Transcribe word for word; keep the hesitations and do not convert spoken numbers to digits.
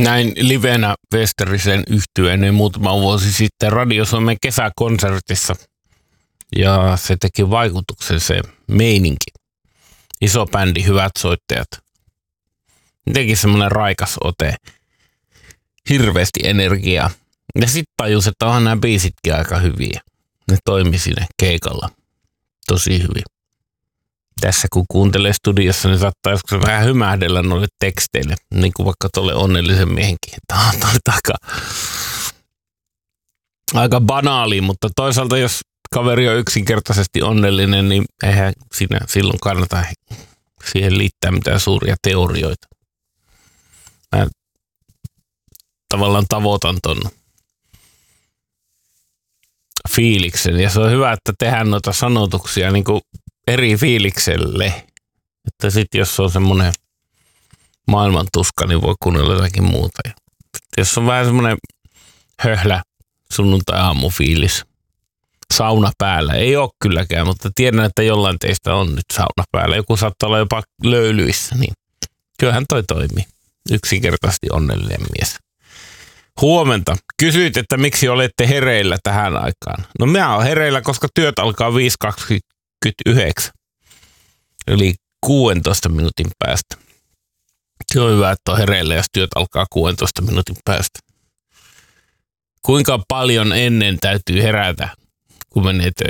Näin livenä Westerisen yhtyeen muutama vuosi sitten Radio Suomen kesäkonsertissa. Ja se teki vaikutuksen se meininki. Iso bändi, hyvät soittajat. Teki semmoinen raikas ote. Hirveästi energiaa. Ja sitten tajus, että onhan nämä biisitkin aika hyviä. Ne toimi siinä keikalla tosi hyvin. Tässä kun kuuntelee studiossa, niin saattaa joskus vähän hymähdellä noille teksteille. Niin kuin vaikka tuolle onnellisen miehenkin. Tämä on aika, aika banaali, mutta toisaalta jos kaveri on yksinkertaisesti onnellinen, niin eihän siinä silloin kannata siihen liittää mitään suuria teorioita. Mä tavallaan tavoitan ton fiiliksen. Ja se on hyvä, että tehdään noita sanotuksia niin kuin eri fiilikselle. Että sitten jos on semmoinen maailman tuska, niin voi kuunnella jotakin muuta. Ja jos on vähän semmoinen höhlä sunnuntai-aamufiilis, sauna päällä. Ei ole kylläkään, mutta tiedän, että jollain teistä on nyt sauna päällä. Joku saattaa olla jopa löylyissä, niin kyllähän toi toimii. Yksinkertaisesti onnellinen mies. Huomenta. Kysyit, että miksi olette hereillä tähän aikaan. No minä olen hereillä, koska työt alkaa viisi kaksikymmentäyhdeksän. Eli kuudentoista minuutin päästä. Se on hyvä, että on hereillä, jos työt alkaa kuudentoista minuutin päästä. Kuinka paljon ennen täytyy herätä, kun menee töihin?